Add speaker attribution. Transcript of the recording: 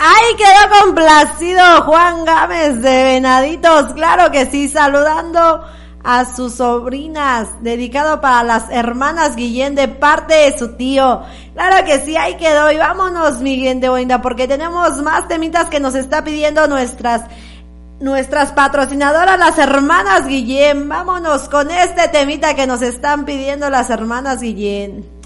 Speaker 1: Ahí quedó complacido Juan Gámez de Venaditos, claro que sí, saludando a sus sobrinas, dedicado para las hermanas Guillén de parte de su tío. Claro que sí, ahí quedó. Y vámonos, mi gente bonita, porque tenemos más temitas que nos está pidiendo nuestras patrocinadoras, las hermanas Guillén. Vámonos con este temita que nos están pidiendo las hermanas Guillén.